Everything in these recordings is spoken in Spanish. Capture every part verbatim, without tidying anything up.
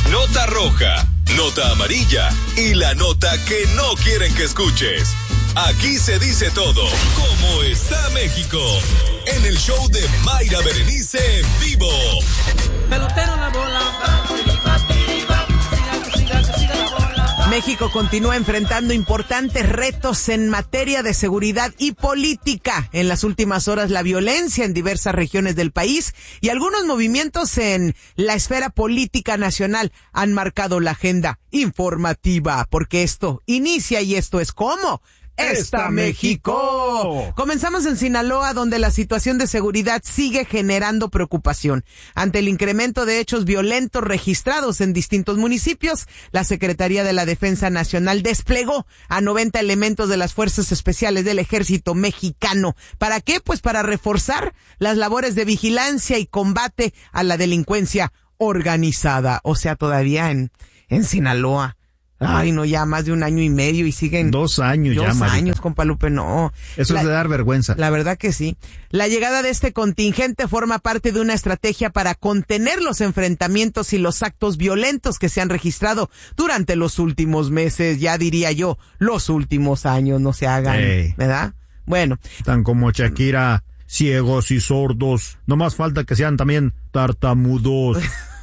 nota roja, nota amarilla y la nota que no quieren que escuches. Aquí se dice todo. ¿Cómo está México? En el show de Mayra Berenice en vivo. Pelotero la bola. México continúa enfrentando importantes retos en materia de seguridad y política. En las últimas horas, la violencia en diversas regiones del país y algunos movimientos en la esfera política nacional han marcado la agenda informativa, porque esto inicia y esto es como ¡Está México! Comenzamos en Sinaloa, donde la situación de seguridad sigue generando preocupación. Ante el incremento de hechos violentos registrados en distintos municipios, la Secretaría de la Defensa Nacional desplegó a noventa elementos de las Fuerzas Especiales del Ejército Mexicano. ¿Para qué? Pues para reforzar las labores de vigilancia y combate a la delincuencia organizada. O sea, todavía en, en Sinaloa. Ay, no, ya más de un año y medio y siguen... Dos años dos ya, Marita. Dos años, compa Lupe, no. Eso la, es de dar vergüenza. La verdad que sí. La llegada de este contingente forma parte de una estrategia para contener los enfrentamientos y los actos violentos que se han registrado durante los últimos meses, ya diría yo, los últimos años, no se hagan, hey. ¿verdad? Bueno. Tan como Shakira, ciegos y sordos. No más falta que sean también tartamudos.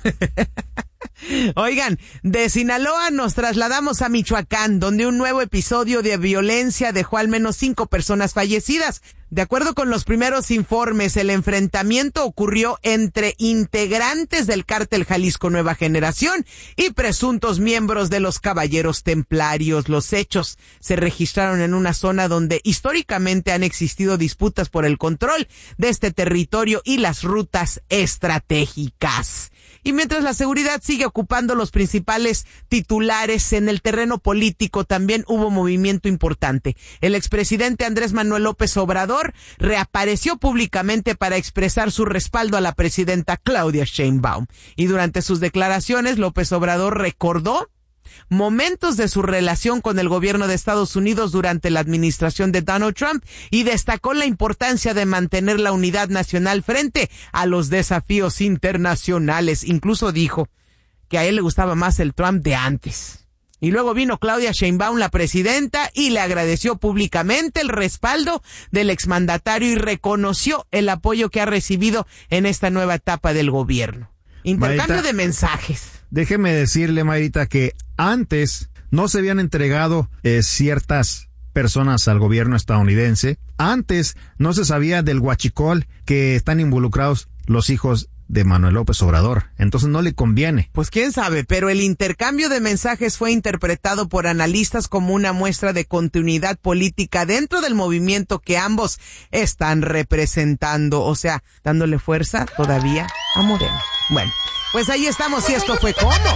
Oigan, de Sinaloa nos trasladamos a Michoacán, donde un nuevo episodio de violencia dejó al menos cinco personas fallecidas. De acuerdo con los primeros informes, el enfrentamiento ocurrió entre integrantes del cártel Jalisco Nueva Generación y presuntos miembros de los Caballeros Templarios. Los hechos se registraron en una zona donde históricamente han existido disputas por el control de este territorio y las rutas estratégicas. Y mientras la seguridad sigue ocupando los principales titulares en el terreno político, también hubo movimiento importante. El expresidente Andrés Manuel López Obrador reapareció públicamente para expresar su respaldo a la presidenta Claudia Sheinbaum. Y durante sus declaraciones, López Obrador recordó momentos de su relación con el gobierno de Estados Unidos durante la administración de Donald Trump y destacó la importancia de mantener la unidad nacional frente a los desafíos internacionales. Incluso dijo que a él le gustaba más el Trump de antes. Y luego vino Claudia Sheinbaum, la presidenta, y le agradeció públicamente el respaldo del exmandatario y reconoció el apoyo que ha recibido en esta nueva etapa del gobierno. Intercambio Marita, de mensajes. Déjeme decirle, Mayrita, que antes no se habían entregado eh, ciertas personas al gobierno estadounidense. Antes no se sabía del huachicol que están involucrados los hijos de Manuel López Obrador. Entonces no le conviene. Pues quién sabe, pero el intercambio de mensajes fue interpretado por analistas como una muestra de continuidad política dentro del movimiento que ambos están representando. O sea, dándole fuerza todavía a Morena. Bueno, pues ahí estamos y esto fue como